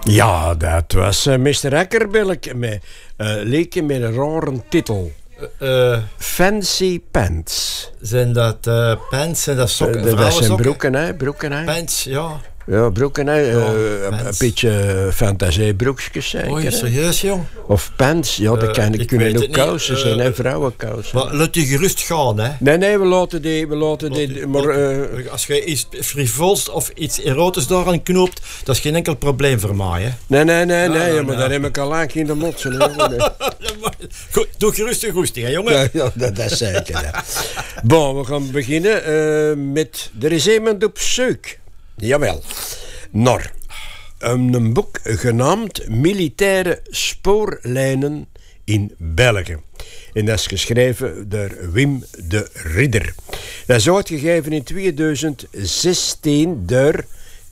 Ja, dat was Mr. Ekkerbillek met leekje met een rare titel. Fancy Pants. Zijn dat pants? Zijn dat sokken? Dat zijn broeken, hè? Pants, ja. Ja, broeken, hè. Een beetje fantasiebroekjes, zeker. Oei, serieus, jong? Of pants, ja, dat kunnen ook kousen zijn, hè, vrouwenkousen. Maar laat je gerust gaan, hè. Nee, we laten die maar... Als je iets frivols of iets erotisch daaraan knoopt, dat is geen enkel probleem voor mij, hè. Nee, maar daar heb ik al lang in de motsen. Goed, doe gerust een goesting, hè, jongen. Ja, dat is zeker, hè. Bon, we gaan beginnen met... Er is iemand op zoek. Jawel. Naar een boek genaamd Militaire Spoorlijnen in België. En dat is geschreven door Wim de Ridder. Dat is uitgegeven in 2016 door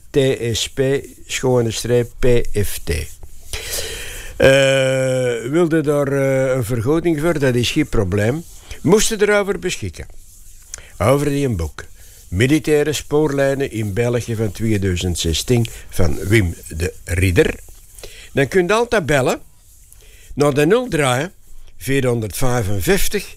TSP-PFT. Wilde daar een vergoeding voor? Dat is geen probleem. Moesten erover beschikken. Over die een boek. Militaire Spoorlijnen in België van 2016 van Wim de Ridder. Dan kun je altijd bellen naar de 0 455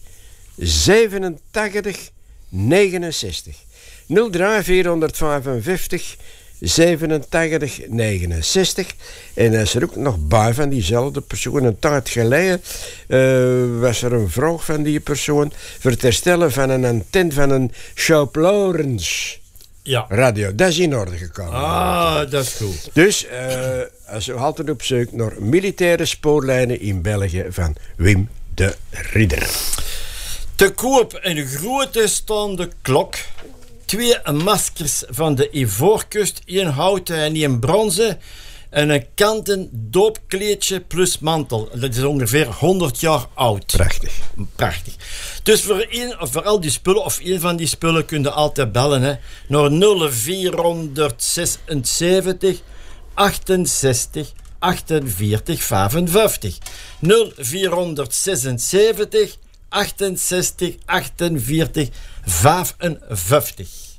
87 69. 0 455 87 69. En er is er ook nog bij van diezelfde persoon. Een tijd geleden was er een vraag van die persoon voor het herstellen van een antenne van een Sharp Lawrence radio. Dat is in orde gekomen. Ah, dat is goed. Dus als we altijd op zoek naar militaire spoorlijnen in België van Wim de Ridder. Te koop een grote staande klok. 2 maskers van de Ivoorkust, 1 houten en 1 bronzen. En een kanten doopkleedje plus mantel. Dat is ongeveer 100 jaar oud. Prachtig. Dus voor al die spullen, of één van die spullen, kun je altijd bellen. Hè, naar 0476 68 48 55. 0476 68 48 55.